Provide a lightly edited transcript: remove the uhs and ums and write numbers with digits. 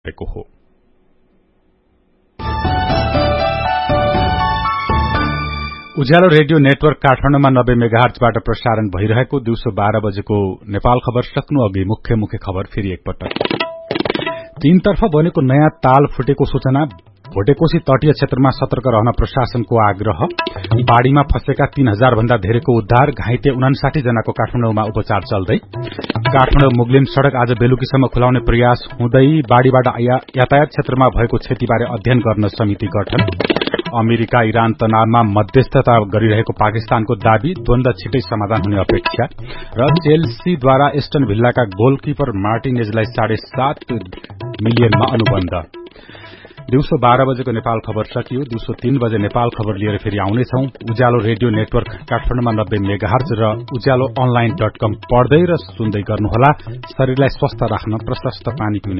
गरेको हो। उज्यालो radio network काठमाडौँमा 90 मेगाहर्जबाट प्रसारण भइरहेको दिउँसो 12 बजेको नेपाल खबर सक्नु अघि मुख्य खबर फेरि एकपटक। तीनतर्फ बनेको नयाँ ताल फुटेको सूचना, भोटेकोशी तटीय क्षेत्रमा सतर्क रहन प्रशासनको आग्रह, बाढ़ीमा फँसेका 3000 भन्दा धेरैको उद्धार, घाइते 59 जनाको काठमाडौँमा उपचार चल्दै, काठमाडौँ मुगलिन सड़क आज बेलुकीसम्म खुलाउने प्रयास हुँदै, बाढ़ीबाट यातायात क्षेत्रमा भएको क्षतिबारे अध्ययन गर्न समिति गठन, अमेरिका इरान तनावमा मध्यस्थता गरिरहेको पाकिस्तानको दावी, द्वन्द छिटै समाधान हुने अपेक्षा र चेल्सीद्वारा एस्टन भिल्लाका गोलकिपर मार्टिनेजलाई 7.5 मिलियनमा अनुबन्ध। दिउँसो 12 बजेको नेपाल खबर सकियो। दिउँसो 3 बजे नेपाल खबर लिएर फेरि आउनेछौं। उज्यालो रेडियो नेटवर्क काठमाडौँमा 90 मेगाहर्ज र उज्यालो online.com पढ्दै र सुन्दै गर्नुहोला। शरीरलाई स्वस्थ राख्न प्रशस्त पानी पिउने